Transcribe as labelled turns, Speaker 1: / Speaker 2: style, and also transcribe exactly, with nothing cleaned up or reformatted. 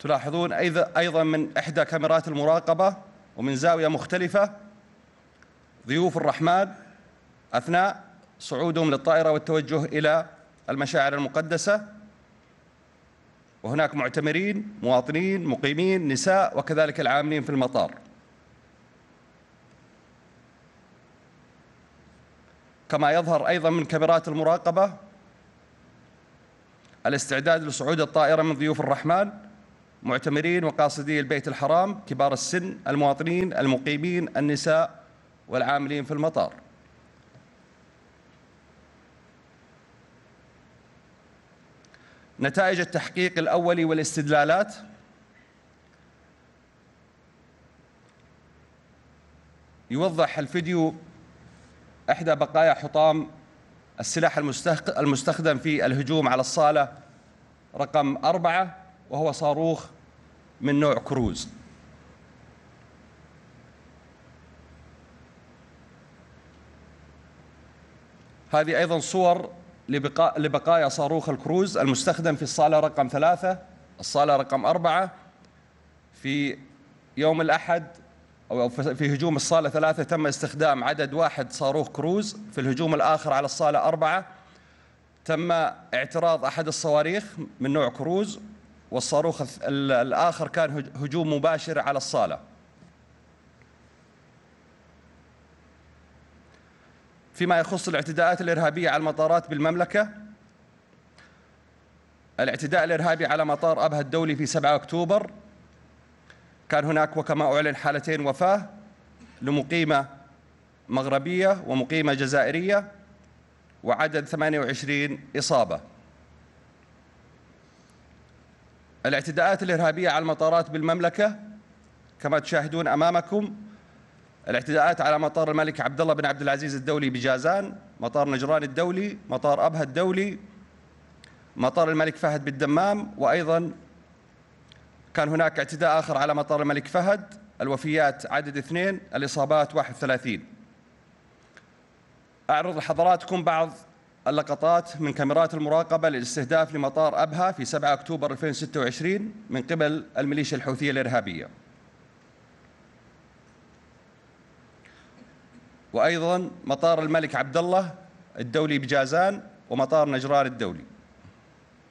Speaker 1: تلاحظون أيضا من إحدى كاميرات المراقبة ومن زاوية مختلفة ضيوف الرحمن أثناء صعودهم للطائرة والتوجه إلى المشاعر المقدسة، وهناك معتمرين مواطنين مقيمين نساء وكذلك العاملين في المطار. كما يظهر أيضا من كاميرات المراقبة الاستعداد لصعود الطائرة من ضيوف الرحمن معتمرين وقاصدي البيت الحرام، كبار السن، المواطنين المقيمين، النساء والعاملين في المطار. نتائج التحقيق الأولي والاستدلالات. يوضح الفيديو إحدى بقايا حطام السلاح المستخدم في الهجوم على الصالة رقم أربعة، وهو صاروخ من نوع كروز. هذه أيضا صور لبقايا صاروخ الكروز المستخدم في الصالة رقم ثلاثة، الصالة رقم أربعة، في يوم الأحد أو في هجوم الصالة ثلاثة تم استخدام عدد واحد صاروخ كروز. في الهجوم الآخر على الصالة أربعة تم اعتراض أحد الصواريخ من نوع كروز، والصاروخ الآخر كان هجوم مباشر على الصالة. فيما يخص الاعتداءات الإرهابية على المطارات بالمملكة، الاعتداء الإرهابي على مطار أبها الدولي في سبعة أكتوبر كان هناك وكما أعلن حالتين وفاة لمقيمة مغربية ومقيمة جزائرية، وعدد ثمانية وعشرين إصابة. الاعتداءات الإرهابية على المطارات بالمملكة كما تشاهدون أمامكم: الاعتداءات على مطار الملك عبد الله بن عبد العزيز الدولي بجازان، مطار نجران الدولي، مطار أبها الدولي، مطار الملك فهد بالدمام، وأيضا كان هناك اعتداء آخر على مطار الملك فهد. الوفيات عدد اثنين، الإصابات واحد وثلاثين. أعرض لحضراتكم بعض اللقطات من كاميرات المراقبة للاستهداف لمطار أبها في سبعة أكتوبر ألفين وستة وعشرين من قبل الميليشيا الحوثية الإرهابية، وأيضا مطار الملك عبد الله الدولي بجازان ومطار نجران الدولي.